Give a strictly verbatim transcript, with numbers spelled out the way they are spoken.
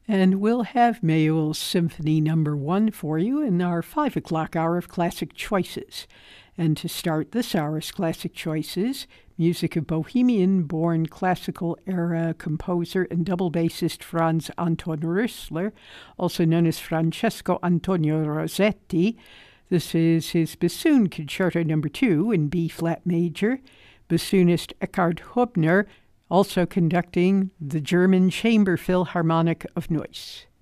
And we'll have Mayul's Symphony Number One for you in our five o'clock hour of Classic Choices. And to start this hour's Classic Choices, music of Bohemian-born classical-era composer and double bassist Franz Anton Rösler, also known as Francesco Antonio Rossetti. This is his Bassoon Concerto Number Two in B-flat major. Bassoonist Eckhard Hubner, also conducting the German Chamber Philharmonic of Neuss.